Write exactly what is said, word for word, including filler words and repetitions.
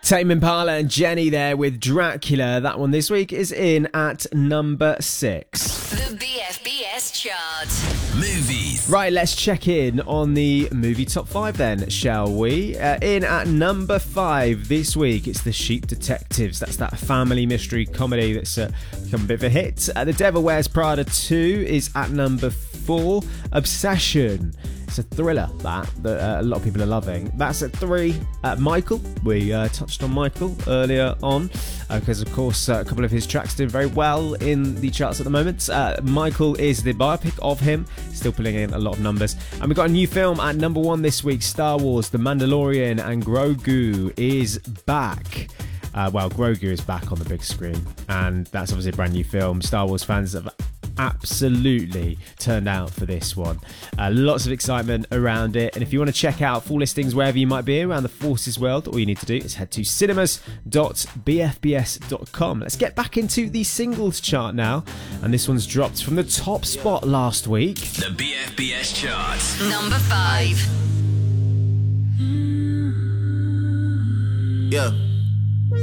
Tame Impala and Jenny there with Dracula. That one this week is in at number six. The B F B S chart. Movies. Right, let's check in on the movie top five then, shall we? Uh, in at number five this week, it's The Sheep Detectives. That's that family mystery comedy that's uh, become a bit of a hit. Uh, the Devil Wears Prada two is at number four. Obsession. It's a thriller, that, that uh, a lot of people are loving. That's at three. Uh, Michael. We uh, touched on Michael earlier on because, uh, of course, uh, a couple of his tracks doing very well in the charts at the moment. Uh, Michael is the biopic of him, still pulling in a lot of numbers. And we've got a new film at number one this week, Star Wars, The Mandalorian, and Grogu is back. Uh, well, Grogu is back on the big screen, and that's obviously a brand new film. Star Wars fans have absolutely turned out for this one. Uh, lots of excitement around it, and if you want to check out full listings wherever you might be around the Forces world, all you need to do is head to cinemas dot b f b s dot com. Let's get back into the singles chart now, and this one's dropped from the top spot last week. The B F B S chart. Number five. Yeah.